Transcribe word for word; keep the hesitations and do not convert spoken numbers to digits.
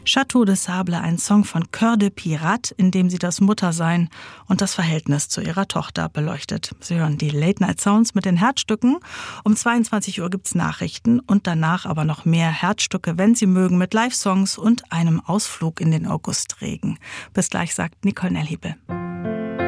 Château de Sable, ein Song von Cœur de Pirate, in dem sie das Muttersein und das Verhältnis zu ihrer Tochter beleuchtet. Sie hören die Late Night Sounds mit den Herzstücken. Um zweiundzwanzig Uhr gibt's Nachrichten und danach aber noch mehr Herzstücke, wenn Sie mögen, mit Live-Songs und einem Ausflug in den Augustregen. Bis gleich, sagt Nicole Nelhebel.